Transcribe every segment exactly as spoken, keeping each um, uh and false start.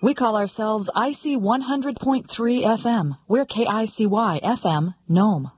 We call ourselves I C one hundred point three F M. We're K I C Y F M, Nome.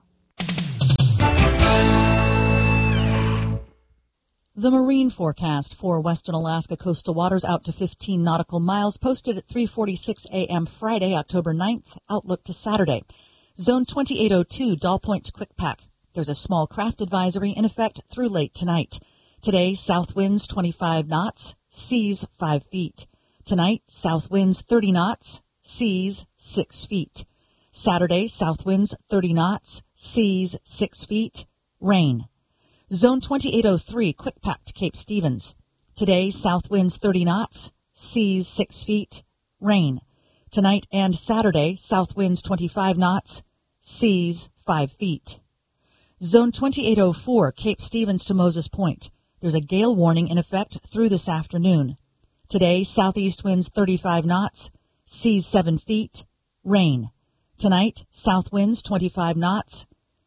The marine forecast for western Alaska coastal waters out to fifteen nautical miles posted at three forty-six a.m. Friday, October ninth. Outlook to Saturday. Zone twenty-eight oh two, Doll Point to Quickpack. There's a small craft advisory in effect through late tonight. Today, south winds twenty-five knots, seas five feet. Tonight, south winds thirty knots, seas six feet. Saturday, south winds thirty knots, seas six feet. Rain. Zone twenty-eight oh three, Quickpack to Cape Stevens. Today, south winds thirty knots, seas six feet. Rain. Tonight and Saturday, south winds twenty-five knots, seas five feet. Zone twenty-eight oh four, Cape Stevens to Moses Point. There's a gale warning in effect through this afternoon. Today, southeast winds thirty-five knots, seas seven feet, rain. Tonight, south winds twenty-five knots,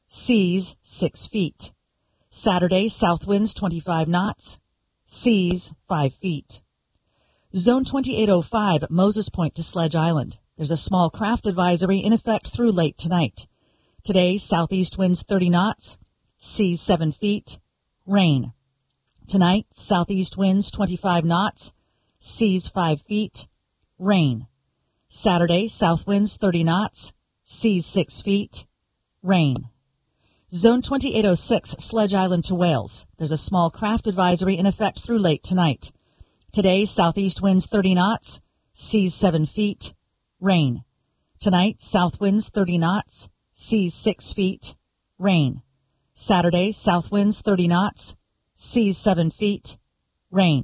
seas six feet. Saturday, south winds twenty-five knots, seas five feet. Zone twenty-eight oh five, Moses Point to Sledge Island. There's a small craft advisory in effect through late tonight. Today, southeast winds thirty knots, seas seven feet, rain. Tonight, southeast winds twenty-five knots, seas five feet, rain. Saturday, south winds thirty knots, seas six feet, rain. Zone twenty-eight oh six, Sledge Island to Wales. There's a small craft advisory in effect through late tonight. Today, southeast winds thirty knots, seas seven feet, rain. Tonight, south winds thirty knots, seas six feet, rain. Saturday, south winds thirty knots, seas seven feet, rain.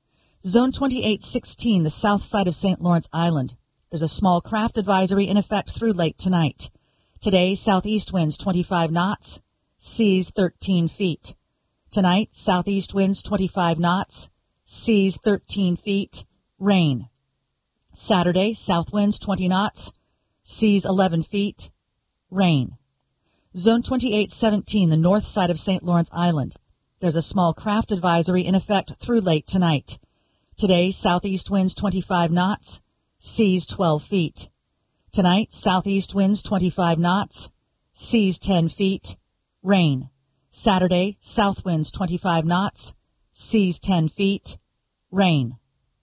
Zone twenty-eight sixteen, the south side of Saint Lawrence Island. There's a small craft advisory in effect through late tonight. Today, southeast winds twenty-five knots, seas thirteen feet. Tonight, southeast winds twenty-five knots, seas thirteen feet, rain. Saturday, south winds twenty knots, seas eleven feet, rain. Zone twenty-eight seventeen, the north side of Saint Lawrence Island. There's a small craft advisory in effect through late tonight. Today, southeast winds twenty-five knots, seas twelve feet. Tonight, southeast winds twenty-five knots, seas ten feet, rain. Saturday, south winds twenty-five knots, seas ten feet, rain.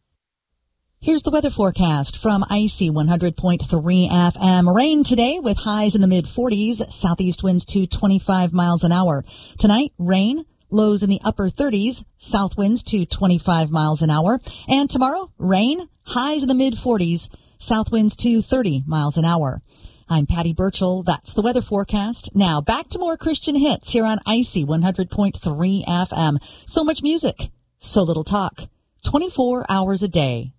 Here's the weather forecast from I C one hundred point three F M. Rain today with highs in the mid forties, southeast winds to twenty-five miles an hour. Tonight, rain. Lows in the upper thirties, south winds to twenty-five miles an hour. And tomorrow, rain, highs in the mid forties, south winds to thirty miles an hour. I'm Patty Burchell. That's the weather forecast. Now, back to more Christian hits here on I C one hundred point three F M. So much music, so little talk. twenty-four hours a day.